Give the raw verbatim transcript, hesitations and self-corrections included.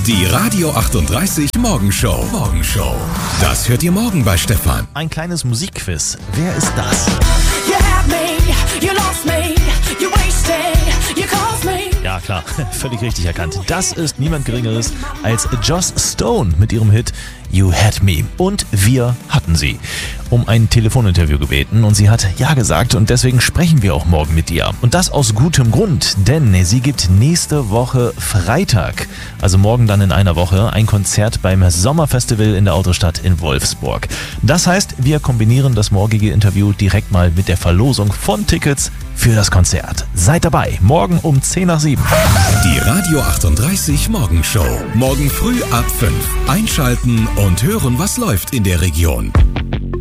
Die Radio achtunddreißig Morgenshow. Morgenshow. Das hört ihr morgen bei Stefan. Ein kleines Musikquiz. Wer ist das? You had me, you lost me, you wasted, you caused me. Ja klar, völlig richtig erkannt. Das ist niemand Geringeres als Joss Stone mit ihrem Hit You Had Me. Und wir hatten sie um ein Telefoninterview gebeten und sie hat ja gesagt und deswegen sprechen wir auch morgen mit ihr. Und das aus gutem Grund, denn sie gibt nächste Woche Freitag, also morgen dann in einer Woche, ein Konzert beim Sommerfestival in der Autostadt in Wolfsburg. Das heißt, wir kombinieren das morgige Interview direkt mal mit der Verlosung von Tickets für das Konzert. Seid dabei, morgen um zehn nach sieben. Die Radio achtunddreißig Morgenshow. Morgen früh ab fünf. Einschalten und hören, was läuft in der Region.